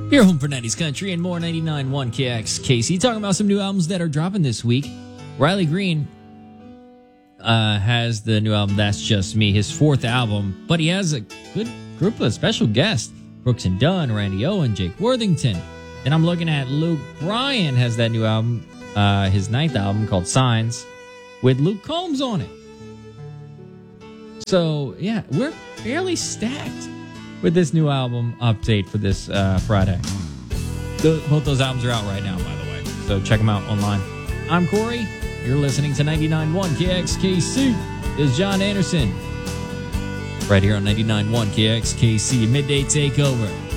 Your home for 90s country and more 99.1 KXKC. Talking about some new albums that are dropping this week. Riley Green has the new album, That's Just Me, his fourth album. But he has a good group of special guests. Brooks and Dunn, Randy Owen, Jake Worthington. And I'm looking at Luke Bryan has that new album, his ninth album called Signs, with Luke Combs on it. So, yeah, we're fairly stacked with this new album update for this Friday. Both those albums are out right now, by the way. So check them out online. I'm Corey. You're listening to 99.1 KXKC. This is John Anderson. Right here on 99.1 KXKC, Midday Takeover.